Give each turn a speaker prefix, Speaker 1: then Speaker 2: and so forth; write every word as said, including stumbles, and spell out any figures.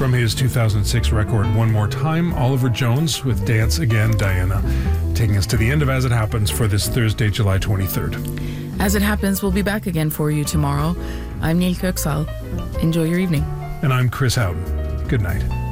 Speaker 1: From his two thousand six record, One More Time, Oliver Jones with Dance Again, Diana, taking us to the end of As It Happens for this Thursday, July twenty-third.
Speaker 2: As It Happens, we'll be back again for you tomorrow. I'm Neil Kirksall. Enjoy your evening.
Speaker 1: And I'm Chris Houghton. Good night.